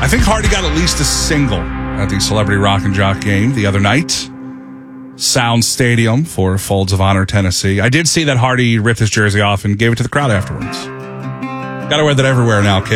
I think Hardy got at least a single at the Celebrity Rock and Jock game the other night. Sound Stadium for Folds of Honor, Tennessee. I did see that Hardy ripped his jersey off and gave it to the crowd afterwards. Got to wear that everywhere now, kid.